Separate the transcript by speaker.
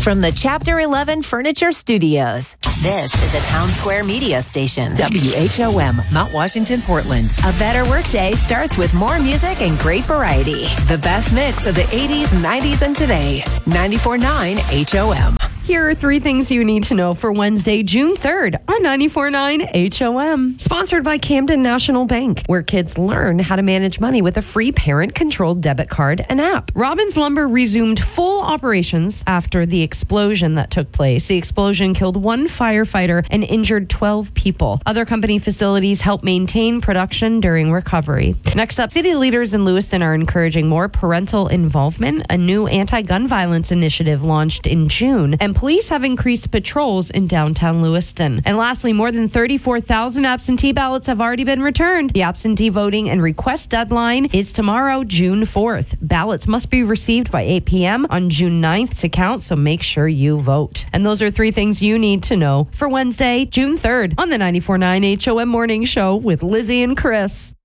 Speaker 1: From the Chapter 11 Furniture Studios, this is a Town Square Media station. WHOM, Mount Washington, Portland. A better workday starts with more music and great variety. The best mix of the 80s, 90s, and today. 94.9 HOM.
Speaker 2: Here are 3 things you need to know for Wednesday, June 3rd on 94.9 HOM. Sponsored by Camden National Bank, where kids learn how to manage money with a free parent-controlled debit card and app. Robbins Lumber resumed full operations after the explosion that took place. The explosion killed 1 firefighter and injured 12 people. Other company facilities help maintain production during recovery. Next up, city leaders in Lewiston are encouraging more parental involvement. A new anti-gun violence initiative launched in June, and police have increased patrols in downtown Lewiston. And lastly, more than 34,000 absentee ballots have already been returned. The absentee voting and request deadline is tomorrow, June 4th. Ballots must be received by 8 p.m. on June 9th to count, so make sure you vote. And those are 3 things you need to know for Wednesday, June 3rd on the 94.9 HOM Morning Show with Lizzie and Chris.